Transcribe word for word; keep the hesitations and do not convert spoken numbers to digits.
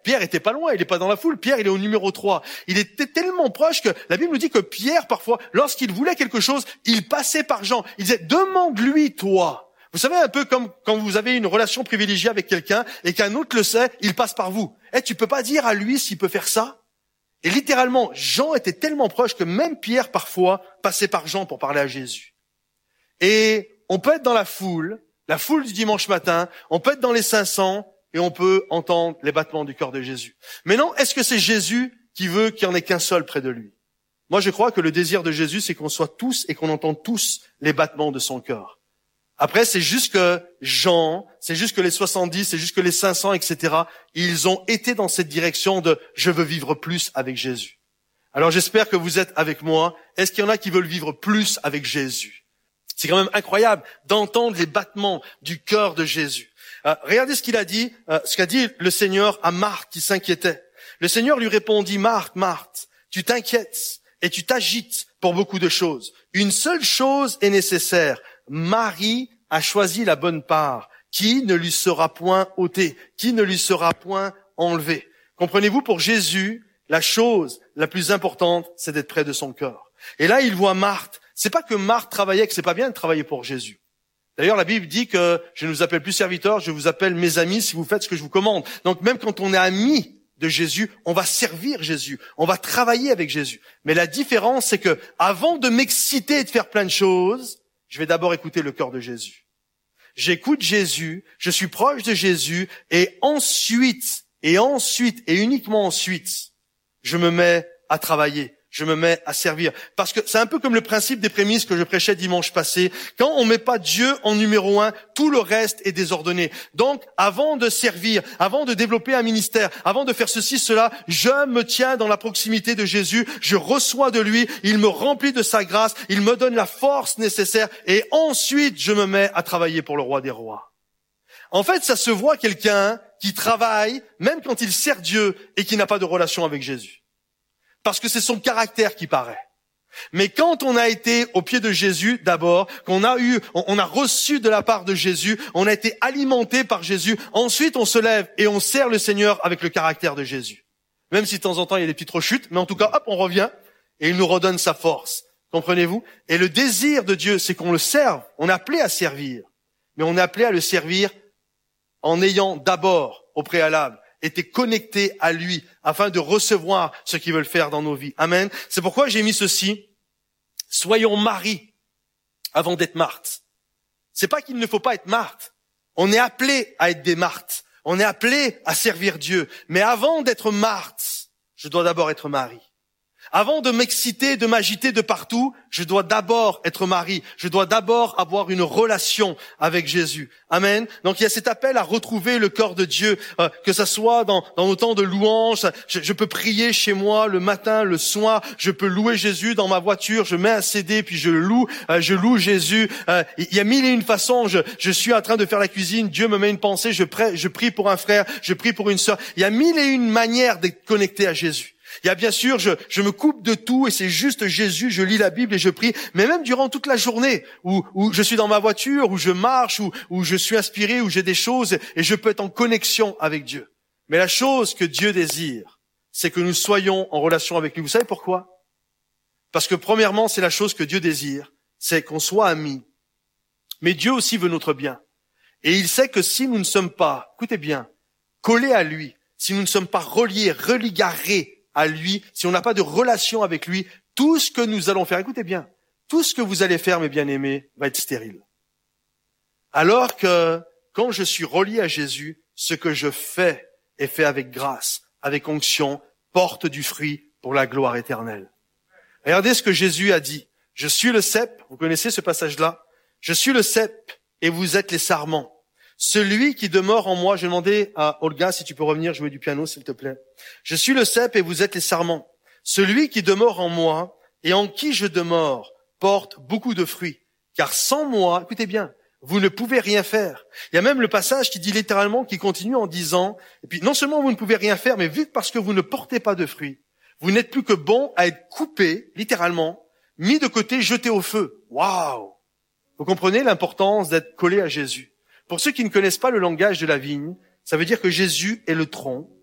Pierre était pas loin, il est pas dans la foule. Pierre, il est au numéro trois. Il était tellement proche que la Bible nous dit que Pierre, parfois, lorsqu'il voulait quelque chose, il passait par Jean. Il disait, demande-lui, toi. Vous savez, un peu comme quand vous avez une relation privilégiée avec quelqu'un et qu'un autre le sait, il passe par vous. Eh, tu peux pas dire à lui s'il peut faire ça? Et littéralement, Jean était tellement proche que même Pierre, parfois, passait par Jean pour parler à Jésus. Et on peut être dans la foule, la foule du dimanche matin, on peut être dans les cinq cents et on peut entendre les battements du cœur de Jésus. Mais non, est-ce que c'est Jésus qui veut qu'il n'y en ait qu'un seul près de lui? Moi, je crois que le désir de Jésus, c'est qu'on soit tous et qu'on entende tous les battements de son cœur. Après, c'est juste que Jean, c'est juste que les soixante-dix, c'est juste que les cinq cents, et cetera, ils ont été dans cette direction de « je veux vivre plus avec Jésus ». Alors j'espère que vous êtes avec moi. Est-ce qu'il y en a qui veulent vivre plus avec Jésus? C'est quand même incroyable d'entendre les battements du cœur de Jésus. Euh, regardez ce qu'il a dit, euh, ce qu'a dit le Seigneur à Marthe qui s'inquiétait. Le Seigneur lui répondit « Marthe, Marthe, tu t'inquiètes et tu t'agites pour beaucoup de choses. Une seule chose est nécessaire. Marie a choisi la bonne part, qui ne lui sera point ôtée, qui ne lui sera point enlevée. » Comprenez-vous, pour Jésus, la chose la plus importante, c'est d'être près de son cœur. Et là, il voit Marthe. C'est pas que Marthe travaillait, que c'est pas bien de travailler pour Jésus. D'ailleurs, la Bible dit que je ne vous appelle plus serviteurs, je vous appelle mes amis si vous faites ce que je vous commande. Donc même quand on est amis de Jésus, on va servir Jésus, on va travailler avec Jésus. Mais la différence, c'est que avant de m'exciter et de faire plein de choses, je vais d'abord écouter le cœur de Jésus. J'écoute Jésus, je suis proche de Jésus, et ensuite, et ensuite, et uniquement ensuite, je me mets à travailler, je me mets à servir. Parce que c'est un peu comme le principe des prémices que je prêchais dimanche passé. Quand on met pas Dieu en numéro un, tout le reste est désordonné. Donc, avant de servir, avant de développer un ministère, avant de faire ceci, cela, je me tiens dans la proximité de Jésus, je reçois de lui, il me remplit de sa grâce, il me donne la force nécessaire, et ensuite, je me mets à travailler pour le roi des rois. En fait, ça se voit quelqu'un qui travaille, même quand il sert Dieu, et qui n'a pas de relation avec Jésus. Parce que c'est son caractère qui paraît. Mais quand on a été au pied de Jésus d'abord, qu'on a eu, on a reçu de la part de Jésus, on a été alimenté par Jésus, ensuite on se lève et on sert le Seigneur avec le caractère de Jésus. Même si de temps en temps il y a des petites rechutes, mais en tout cas, hop, on revient et il nous redonne sa force. Comprenez-vous? Et le désir de Dieu, c'est qu'on le serve. On est appelé à servir. Mais on est appelé à le servir en ayant d'abord, au préalable, été connecté à lui, afin de recevoir ce qu'il veut faire dans nos vies. Amen. C'est pourquoi j'ai mis ceci. Soyons Marie avant d'être Marthe. C'est pas qu'il ne faut pas être Marthe. On est appelé à être des Marthes. On est appelé à servir Dieu. Mais avant d'être Marthe, je dois d'abord être Marie. Avant de m'exciter, de m'agiter de partout, je dois d'abord être Marie. Je dois d'abord avoir une relation avec Jésus. Amen. Donc il y a cet appel à retrouver le cœur de Dieu, euh, que ça soit dans, dans nos temps de louange. Je, je peux prier chez moi le matin, le soir. Je peux louer Jésus dans ma voiture. Je mets un C D puis je loue, euh, je loue Jésus. Euh, il y a mille et une façons. Je, je suis en train de faire la cuisine. Dieu me met une pensée. Je prie, je prie pour un frère. Je prie pour une sœur. Il y a mille et une manières d'être connecté à Jésus. Il y a bien sûr, je, je me coupe de tout et c'est juste Jésus, je lis la Bible et je prie, mais même durant toute la journée où, où je suis dans ma voiture, où je marche, où, où je suis inspiré, où j'ai des choses et je peux être en connexion avec Dieu. Mais la chose que Dieu désire, c'est que nous soyons en relation avec lui. Vous savez pourquoi? Parce que premièrement, c'est la chose que Dieu désire, c'est qu'on soit amis. Mais Dieu aussi veut notre bien. Et il sait que si nous ne sommes pas, écoutez bien, collés à lui, si nous ne sommes pas reliés, religarés à lui, si on n'a pas de relation avec lui, tout ce que nous allons faire, écoutez bien, tout ce que vous allez faire, mes bien-aimés, va être stérile. Alors que quand je suis relié à Jésus, ce que je fais est fait avec grâce, avec onction, porte du fruit pour la gloire éternelle. Regardez ce que Jésus a dit. Je suis le cep, vous connaissez ce passage-là? Je suis le cep et vous êtes les sarments. Celui qui demeure en moi, je demandais à Olga si tu peux revenir jouer du piano, s'il te plaît. Je suis le cep et vous êtes les sarments. Celui qui demeure en moi et en qui je demeure porte beaucoup de fruits. Car sans moi, écoutez bien, vous ne pouvez rien faire. Il y a même le passage qui dit littéralement, qui continue en disant, et puis non seulement vous ne pouvez rien faire, mais vite parce que vous ne portez pas de fruits, vous n'êtes plus que bon à être coupé, littéralement, mis de côté, jeté au feu. Waouh! Vous comprenez l'importance d'être collé à Jésus. Pour ceux qui ne connaissent pas le langage de la vigne, ça veut dire que Jésus est le tronc